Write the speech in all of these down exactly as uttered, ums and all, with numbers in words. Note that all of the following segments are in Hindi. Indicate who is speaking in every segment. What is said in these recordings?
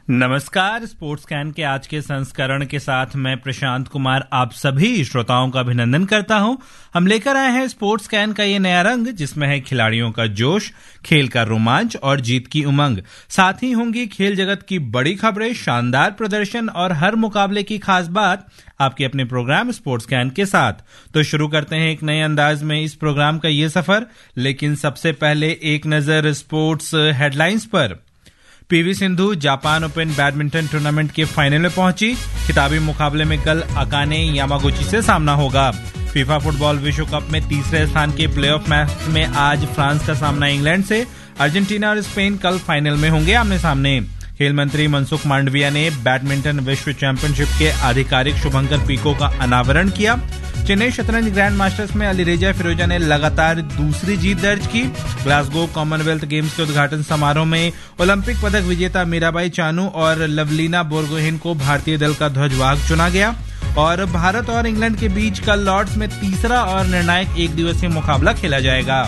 Speaker 1: नमस्कार। स्पोर्ट्स कैन के आज के संस्करण के साथ मैं प्रशांत कुमार आप सभी श्रोताओं का अभिनंदन करता हूं। हम लेकर आए हैं स्पोर्ट्स कैन का ये नया रंग, जिसमें है खिलाड़ियों का जोश, खेल का रोमांच और जीत की उमंग। साथ ही होंगी खेल जगत की बड़ी खबरें, शानदार प्रदर्शन और हर मुकाबले की खास बात आपके अपने प्रोग्राम स्पोर्ट्स कैन के साथ। तो शुरू करते हैं एक नए अंदाज में इस प्रोग्राम का ये सफर, लेकिन सबसे पहले एक नजर स्पोर्ट्स हेडलाइंस पर। PV Sindhu Japan open badminton tournament के फाइनल में पहुंची। खिताबी मुकाबले में कल अकाने यामागुची से सामना होगा। फीफा फुटबॉल विश्व कप में तीसरे स्थान के प्लेऑफ मैच में आज फ्रांस का सामना इंग्लैंड से। अर्जेंटीना और स्पेन कल फाइनल में होंगे आमने सामने। खेल मंत्री मनसुख मांडविया ने बैडमिंटन विश्व चैंपियनशिप के आधिकारिक शुभंकर पीको का अनावरण किया। चेन्नई शतरंज ग्रैंड मास्टर्स में अलीरेजा फिरोजा ने लगातार दूसरी जीत दर्ज की। ग्लासगो कॉमनवेल्थ गेम्स के उद्घाटन समारोह में ओलंपिक पदक विजेता मीराबाई चानू और लवलीना बोरगोहेन को भारतीय दल का ध्वजवाहक चुना गया। और भारत और इंग्लैंड के बीच कल लॉर्ड्स में तीसरा और निर्णायक एक दिवसीय मुकाबला खेला जाएगा।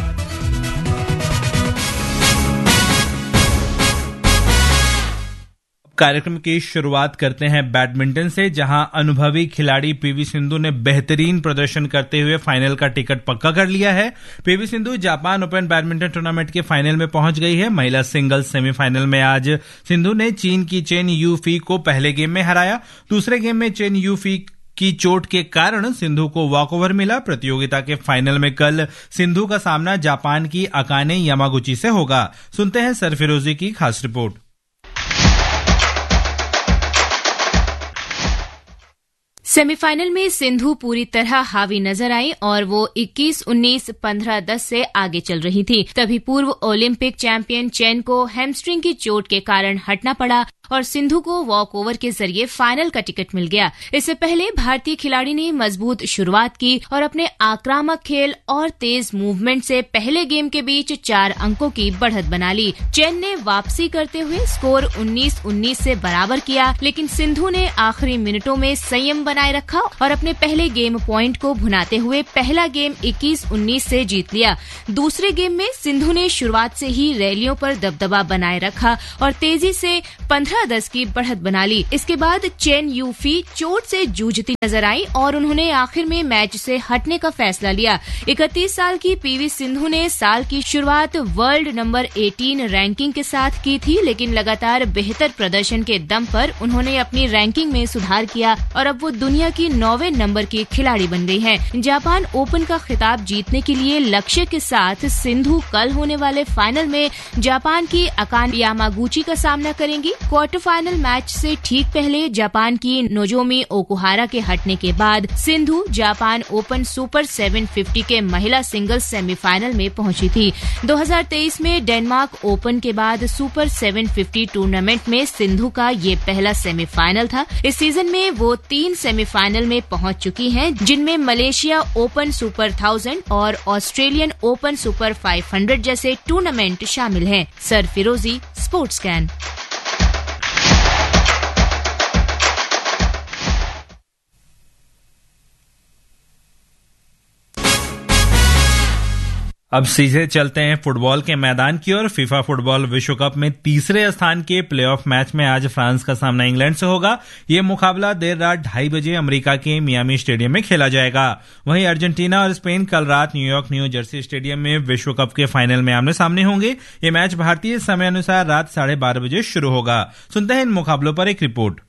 Speaker 1: कार्यक्रम की शुरुआत करते हैं बैडमिंटन से, जहां अनुभवी खिलाड़ी पीवी सिंधु ने बेहतरीन प्रदर्शन करते हुए फाइनल का टिकट पक्का कर लिया है। PV Sindhu Japan open badminton tournament के फाइनल में पहुंच गई है। महिला सिंगल्स सेमीफाइनल में आज सिंधु ने चीन की चेन यूफी को पहले गेम में हराया। दूसरे गेम में चेन यूफी की चोट के कारण सिंधु को वॉकओवर मिला। प्रतियोगिता के फाइनल में कल सिंधु का सामना जापान की अकाने यामागुची से होगा। सुनते हैं सरफिरोजी की खास रिपोर्ट।
Speaker 2: सेमीफाइनल में सिंधु पूरी तरह हावी नजर आई और वो इक्कीस उन्नीस, पंद्रह दस से आगे चल रही थी। तभी पूर्व ओलंपिक चैंपियन चेन को हैमस्ट्रिंग की चोट के कारण हटना पड़ा और सिंधु को वॉक ओवर के जरिए फाइनल का टिकट मिल गया। इससे पहले भारतीय खिलाड़ी ने मजबूत शुरुआत की और अपने आक्रामक खेल और तेज मूवमेंट से पहले गेम के बीच चार अंकों की बढ़त बना ली। चेन ने वापसी करते हुए स्कोर उन्नीस उन्नीस से बराबर किया, लेकिन सिंधु ने आखिरी मिनटों में संयम बनाए रखा और अपने पहले गेम पॉइंट को भुनाते हुए पहला गेम इक्कीस उन्नीस से जीत लिया। दूसरे गेम में सिंधु ने शुरुआत से ही रैलियों पर दबदबा बनाए रखा और तेजी से पंद्रह दस की बढ़त बना ली। इसके बाद चेन यूफी चोट से जूझती नजर आई और उन्होंने आखिर में मैच से हटने का फैसला लिया। इकतीस साल की पीवी सिंधु ने साल की शुरुआत वर्ल्ड नंबर अठारह रैंकिंग के साथ की थी, लेकिन लगातार बेहतर प्रदर्शन के दम पर उन्होंने अपनी रैंकिंग में सुधार किया और अब वो दुनिया की नौवें नंबर की खिलाड़ी बन गई हैं। जापान ओपन का खिताब जीतने के लिए लक्ष्य के साथ सिंधु कल होने वाले फाइनल में जापान की अकाने यामागुची का सामना करेंगी। क्वार्टर फाइनल मैच से ठीक पहले जापान की नोजोमी ओकुहारा के हटने के बाद सिंधु जापान ओपन सुपर सात सौ पचास के महिला सिंगल्स सेमीफाइनल में पहुंची थी। दो हज़ार तेईस में डेनमार्क ओपन के बाद सुपर सात सौ पचास टूर्नामेंट में सिंधु का ये पहला सेमीफाइनल था। इस सीजन में वो तीन सेमीफाइनल में पहुंच चुकी हैं, जिनमें मलेशिया ओपन सुपर थाउजेंड और ऑस्ट्रेलियन ओपन सुपर पाँच सौ जैसे टूर्नामेंट शामिल हैं। सर फिरोजी, स्पोर्ट्स कैन।
Speaker 1: अब सीधे चलते हैं फुटबॉल के मैदान की ओर। फीफा फुटबॉल विश्व कप में तीसरे स्थान के प्लेऑफ मैच में आज फ्रांस का सामना इंग्लैंड से होगा। ये मुकाबला देर रात ढाई बजे अमेरिका के मियामी स्टेडियम में खेला जाएगा। वहीं अर्जेंटीना और स्पेन कल रात न्यूयॉर्क न्यू जर्सी स्टेडियम में विश्व कप के फाइनल में आमने सामने होंगे। ये मैच भारतीय समय अनुसार रात साढ़े बारह बजे शुरू होगा। सुनते हैं इन मुकाबलों पर एक रिपोर्ट।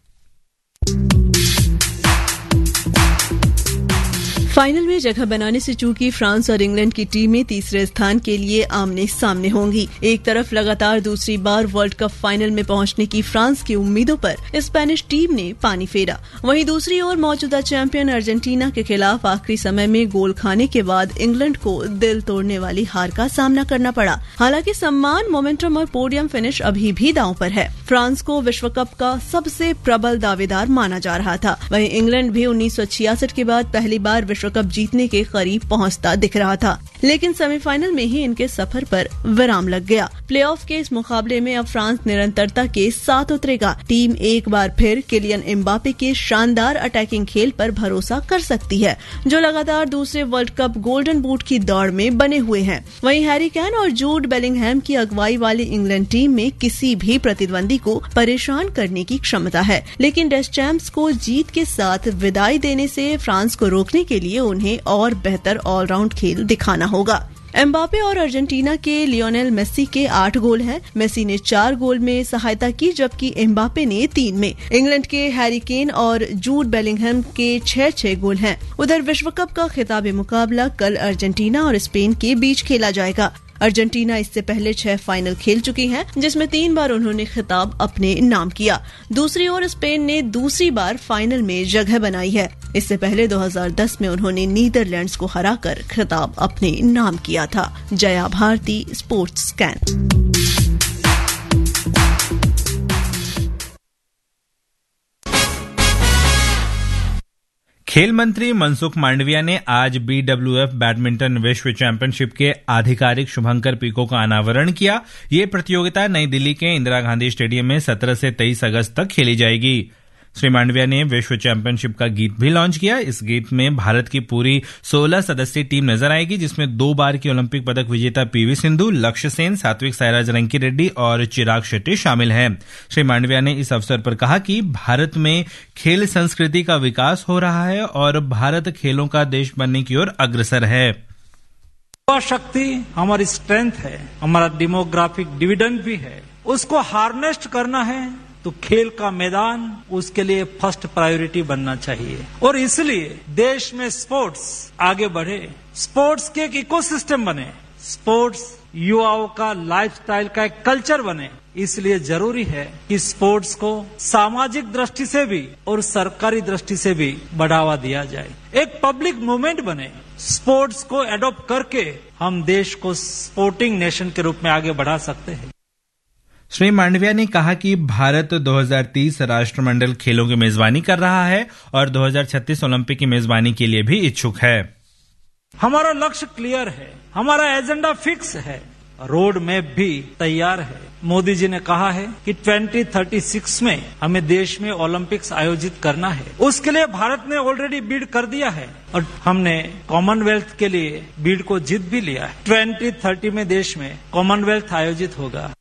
Speaker 3: फाइनल में जगह बनाने से चूकी फ्रांस और इंग्लैंड की टीमें तीसरे स्थान के लिए आमने सामने होंगी। एक तरफ लगातार दूसरी बार वर्ल्ड कप फाइनल में पहुंचने की फ्रांस की उम्मीदों पर स्पेनिश टीम ने पानी फेरा, वहीं दूसरी ओर मौजूदा चैंपियन अर्जेंटीना के खिलाफ आखिरी समय में गोल खाने के बाद इंग्लैंड को दिल तोड़ने वाली हार का सामना करना पड़ा। हालांकि सम्मान, मोमेंटम और पोडियम फिनिश अभी भी दांव पर है। फ्रांस को विश्व कप का सबसे प्रबल दावेदार माना जा रहा था। वहीं इंग्लैंड भी उन्नीस सौ छियासठ के बाद पहली बार विश्व विश्व कप जीतने के करीब पहुंचता दिख रहा था, लेकिन सेमीफाइनल में ही इनके सफर पर विराम लग गया। प्लेऑफ के इस मुकाबले में अब फ्रांस निरंतरता के साथ उतरेगा। टीम एक बार फिर किलियन एम्बापे के शानदार अटैकिंग खेल पर भरोसा कर सकती है, जो लगातार दूसरे वर्ल्ड कप गोल्डन बूट की दौड़ में बने हुए हैं। वहीं हैरी केन और जूड बेलिंगहैम की अगुवाई वाली इंग्लैंड टीम में किसी भी प्रतिद्वंदी को परेशान करने की क्षमता है, लेकिन डेस्चैम्प्स को जीत के साथ विदाई देने से फ्रांस को रोकने के लिए उन्हें और बेहतर ऑलराउंड खेल दिखाना होगा। एम्बापे और अर्जेंटीना के लियोनेल मेसी के आठ गोल हैं। मेसी ने चार गोल में सहायता की, जबकि एम्बापे ने तीन में। इंग्लैंड के हैरी केन और जूड बेलिंगहैम के छह छह गोल हैं। उधर विश्व कप का खिताबी मुकाबला कल अर्जेंटीना और स्पेन के बीच खेला जाएगा। अर्जेंटीना इससे पहले छह फाइनल खेल चुकी है, जिसमें तीन बार उन्होंने खिताब अपने नाम किया। दूसरी ओर स्पेन ने दूसरी बार फाइनल में जगह बनाई है। इससे पहले दो हज़ार दस में उन्होंने नीदरलैंड्स को हराकर खिताब अपने नाम किया था। Jaya Bharti, sports scan.
Speaker 1: खेल मंत्री मनसुख मांडविया ने आज बी डब्ल्यू एफ बैडमिंटन विश्व चैंपियनशिप के आधिकारिक शुभंकर पीको का अनावरण किया। ये प्रतियोगिता नई दिल्ली के इंदिरा गांधी स्टेडियम में सत्रह से तेईस अगस्त तक खेली जाएगी। श्री मांडविया ने विश्व चैंपियनशिप का गीत भी लॉन्च किया। इस गीत में भारत की पूरी सोलह सदस्यीय टीम नजर आएगी, जिसमें दो बार की ओलंपिक पदक विजेता पीवी सिंधु, लक्ष्य सेन, सात्विक साईराज रंकी रेड्डी और चिराग शेट्टी शामिल हैं। श्री मांडविया ने इस अवसर पर कहा कि भारत में खेल संस्कृति का विकास हो रहा है और भारत खेलों का देश बनने की ओर अग्रसर है।
Speaker 4: युवा शक्ति हमारी स्ट्रेंथ है, हमारा डेमोग्राफिक डिविडेंड भी है। उसको हार्नेस्ट करना है तो खेल का मैदान उसके लिए फर्स्ट प्रायोरिटी बनना चाहिए, और इसलिए देश में स्पोर्ट्स आगे बढ़े, स्पोर्ट्स के एक इकोसिस्टम बने, स्पोर्ट्स युवाओं का लाइफस्टाइल का एक कल्चर बने। इसलिए जरूरी है कि स्पोर्ट्स को सामाजिक दृष्टि से भी और सरकारी दृष्टि से भी बढ़ावा दिया जाए, एक पब्लिक मूवमेंट बने। स्पोर्ट्स को एडॉप्ट करके हम देश को स्पोर्टिंग नेशन के रूप में आगे बढ़ा सकते हैं।
Speaker 1: श्री मांडविया ने कहा कि भारत दो हज़ार तीस राष्ट्रमंडल खेलों की मेजबानी कर रहा है और दो हज़ार छत्तीस ओलंपिक की मेजबानी के लिए भी इच्छुक है।
Speaker 4: हमारा लक्ष्य क्लियर है, हमारा एजेंडा फिक्स है, रोड मैप भी तैयार है। मोदी जी ने कहा है कि दो हज़ार छत्तीस में हमें देश में ओलंपिक्स आयोजित करना है। उसके लिए भारत ने ऑलरेडी बिड कर दिया है और हमने कॉमनवेल्थ के लिए बिड को जीत भी लिया है। दो हज़ार तीस में देश में कॉमनवेल्थ आयोजित होगा।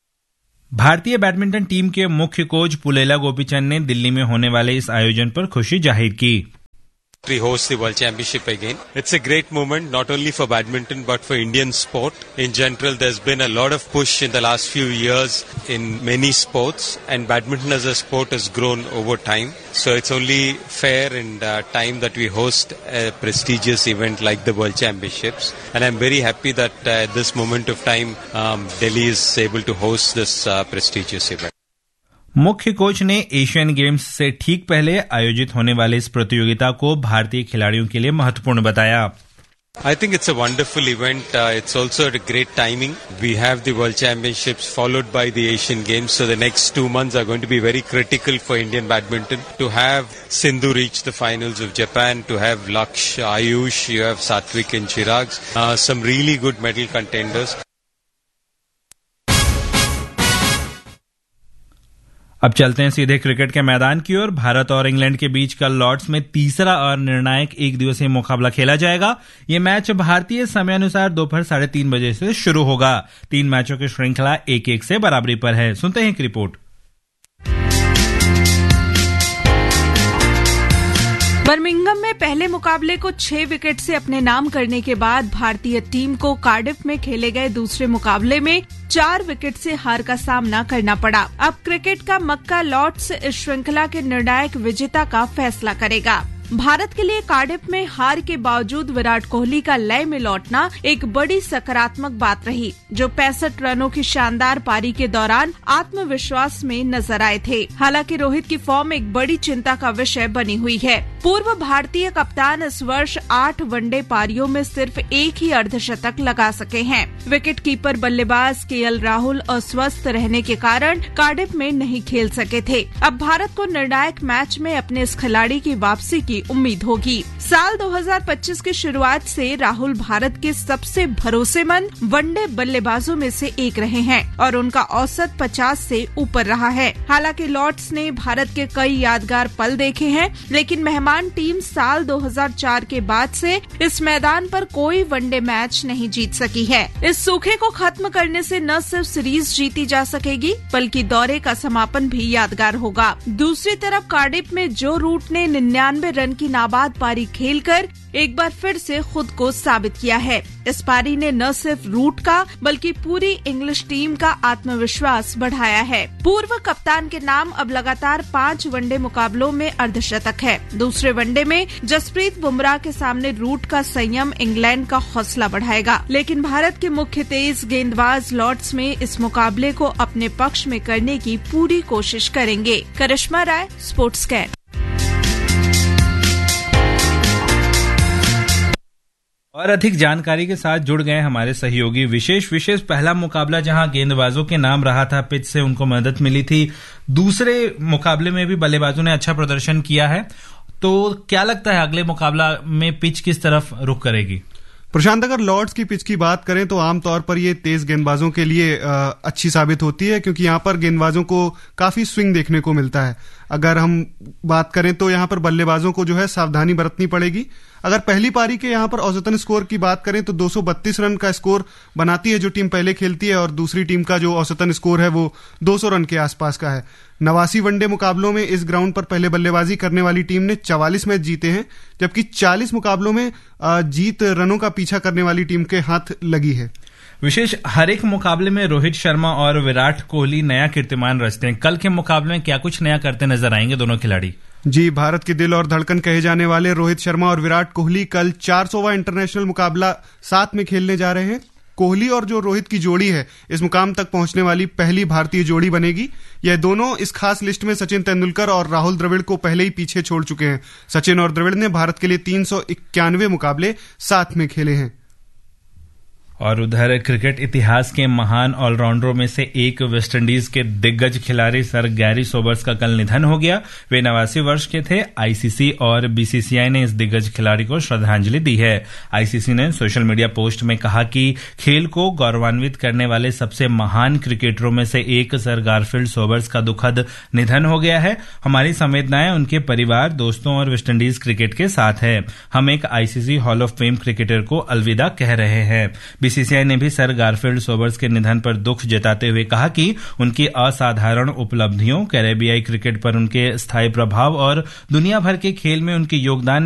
Speaker 1: भारतीय बैडमिंटन टीम के मुख्य कोच पुलेला गोपीचंद ने दिल्ली में होने वाले इस आयोजन पर खुशी जाहिर की।
Speaker 5: We host the World Championship again. It's a great moment not only for badminton but for Indian sport. In general, there's been a lot of push in the last few years in many sports, and badminton as a sport has grown over time. So it's only fair and uh, time that we host a prestigious event like the World Championships. And I'm very happy that uh, at this moment of time, um, Delhi is able to host this uh, prestigious event.
Speaker 1: मुख्य कोच ने एशियन गेम्स से ठीक पहले आयोजित होने वाले इस प्रतियोगिता को भारतीय खिलाड़ियों के लिए महत्वपूर्ण बताया।
Speaker 5: I think it's a wonderful event. Uh, it's also a great timing. We have the World Championships followed by the Asian Games. So the next two months are going to be very critical for Indian badminton. To have Sindhu reach the finals of Japan, to have Laksh, Ayush, you have Satvik and Chirag, uh, some really good medal contenders.
Speaker 1: अब चलते हैं सीधे क्रिकेट के मैदान की ओर। भारत और इंग्लैंड के बीच कल लॉर्ड्स में तीसरा और निर्णायक एक दिवसीय मुकाबला खेला जाएगा। ये मैच भारतीय समयानुसार दोपहर साढ़े तीन बजे से शुरू होगा। तीन मैचों की श्रृंखला एक एक से बराबरी पर है। सुनते हैं एक रिपोर्ट।
Speaker 6: बर्मिंघम में पहले मुकाबले को छह विकेट से अपने नाम करने के बाद भारतीय टीम को कार्डिफ में खेले गए दूसरे मुकाबले में चार विकेट से हार का सामना करना पड़ा। अब क्रिकेट का मक्का लॉर्ड्स इस श्रृंखला के निर्णायक विजेता का फैसला करेगा। भारत के लिए कार्डिफ में हार के बावजूद विराट कोहली का लय में लौटना एक बड़ी सकारात्मक बात रही, जो पैंसठ रनों की शानदार पारी के दौरान आत्मविश्वास में नजर आए थे। हालांकि रोहित की फॉर्म एक बड़ी चिंता का विषय बनी हुई है। पूर्व भारतीय कप्तान इस वर्ष आठ वनडे पारियों में सिर्फ एक ही अर्धशतक लगा सके हैं। विकेट कीपर बल्लेबाज केएल राहुल अस्वस्थ रहने के कारण कार्डिफ में नहीं खेल सके थे। अब भारत को निर्णायक मैच में अपने इस खिलाड़ी की वापसी की की उम्मीद होगी। साल दो हज़ार पच्चीस की शुरुआत से राहुल भारत के सबसे भरोसेमंद वनडे बल्लेबाजों में से एक रहे हैं और उनका औसत पचास से ऊपर रहा है। हालांकि लॉर्ड्स ने भारत के कई यादगार पल देखे हैं, लेकिन मेहमान टीम साल दो हज़ार चार के बाद से इस मैदान पर कोई वनडे मैच नहीं जीत सकी है। इस सूखे को खत्म करने से न सिर्फ सीरीज जीती जा सकेगी, बल्कि दौरे का समापन भी यादगार होगा। दूसरी तरफ कार्डिफ में जो रूट ने निन्यानवे रन की नाबाद पारी खेलकर एक बार फिर से खुद को साबित किया है। इस पारी ने न सिर्फ रूट का बल्कि पूरी इंग्लिश टीम का आत्मविश्वास बढ़ाया है। पूर्व कप्तान के नाम अब लगातार पांच वनडे मुकाबलों में अर्धशतक है। दूसरे वनडे में जसप्रीत बुमराह के सामने रूट का संयम इंग्लैंड का हौसला बढ़ाएगा, लेकिन भारत के मुख्य तेज गेंदबाज लॉर्ड्स में इस मुकाबले को अपने पक्ष में करने की पूरी कोशिश करेंगे। करिश्मा राय, स्पोर्ट्स स्कैन।
Speaker 1: और अधिक जानकारी के साथ जुड़ गए हमारे सहयोगी विशेष विशेष पहला मुकाबला जहां गेंदबाजों के नाम रहा था, पिच से उनको मदद मिली थी। दूसरे मुकाबले में भी बल्लेबाजों ने अच्छा प्रदर्शन किया है, तो क्या लगता है अगले मुकाबला में पिच किस तरफ रुख करेगी?
Speaker 7: प्रशांत, अगर लॉर्ड्स की पिच की बात करें तो आमतौर पर ये तेज गेंदबाजों के लिए अच्छी साबित होती है, क्योंकि यहाँ पर गेंदबाजों को काफी स्विंग देखने को मिलता है। अगर हम बात करें तो यहाँ पर बल्लेबाजों को जो है सावधानी बरतनी पड़ेगी। अगर पहली पारी के यहाँ पर औसतन स्कोर की बात करें तो दो सौ बत्तीस रन का स्कोर बनाती है जो टीम पहले खेलती है, और दूसरी टीम का जो औसतन स्कोर है वो दो सौ रन के आसपास का है। नवासी वनडे मुकाबलों में इस ग्राउंड पर पहले बल्लेबाजी करने वाली टीम ने चवालीस मैच जीते हैं, जबकि चालीस मुकाबलों में जीत रनों का पीछा करने वाली टीम के हाथ लगी है।
Speaker 1: विशेष हर एक मुकाबले में रोहित शर्मा और विराट कोहली नया कीर्तिमान रचते हैं। कल के मुकाबले में क्या कुछ नया करते नजर आएंगे दोनों खिलाड़ी?
Speaker 7: जी, भारत के दिल और धड़कन कहे जाने वाले रोहित शर्मा और विराट कोहली कल चार सौवां इंटरनेशनल मुकाबला साथ में खेलने जा रहे हैं। कोहली और जो रोहित की जोड़ी है इस मुकाम तक पहुंचने वाली पहली भारतीय जोड़ी बनेगी। यह दोनों इस खास लिस्ट में सचिन तेंदुलकर और राहुल द्रविड़ को पहले ही पीछे छोड़ चुके हैं। सचिन और द्रविड़ ने भारत के लिए तीन सौ इक्यानवे मुकाबले साथ में खेले हैं।
Speaker 1: और उधर क्रिकेट इतिहास के महान ऑलराउंडरों में से एक वेस्टइंडीज के दिग्गज खिलाड़ी सर गैरी सोबर्स का कल निधन हो गया। वे नवासी वर्ष के थे। आईसीसी और बीसीसीआई ने इस दिग्गज खिलाड़ी को श्रद्धांजलि दी है। आईसीसी ने सोशल मीडिया पोस्ट में कहा कि खेल को गौरवान्वित करने वाले सबसे महान क्रिकेटरों में से एक सर गारफील्ड सोबर्स का दुखद निधन हो गया है। हमारी संवेदनाएं उनके परिवार, दोस्तों और वेस्टइंडीज क्रिकेट के साथ है। हम एक ICC hall of fame cricketer को अलविदा कह रहे हैं। बीसीसीआई ने भी सर गारफील्ड सोबर्स के निधन पर दुख जताते हुए कहा कि उनकी असाधारण उपलब्धियों, कैरेबियाई क्रिकेट पर उनके स्थायी प्रभाव और दुनिया भर के खेल में उनके योगदान